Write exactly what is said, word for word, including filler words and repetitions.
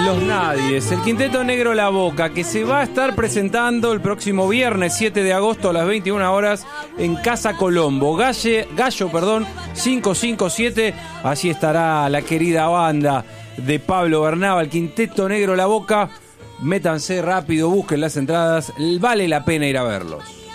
Los Nadies, el Quinteto Negro La Boca, que se va a estar presentando el próximo viernes siete de agosto a las veintiuna horas en Casa Colombo, Galle, Gallo, perdón, quinientos cincuenta y siete. Allí estará la querida banda de Pablo Bernaba, el Quinteto Negro La Boca. Métanse rápido, busquen las entradas, vale la pena ir a verlos.